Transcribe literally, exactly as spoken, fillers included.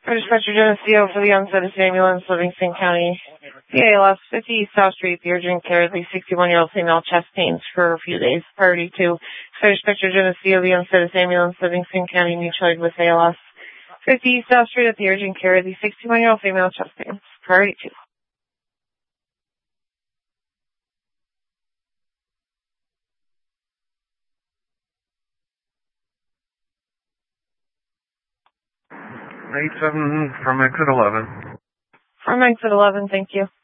Dispatcher Geneseo for the unsettled ambulance, Livingston County. P A L S, fifty East South Street, the urgent care, the sixty-one-year-old female chest pains for a few days. Priority two. Dispatcher Geneseo, the unsettled ambulance, Livingston County, mutual aid with A L S. fifty East South Street at the urgent care, the sixty-one-year-old female chest pains. Priority two. eight seven from exit eleven. From exit eleven, thank you.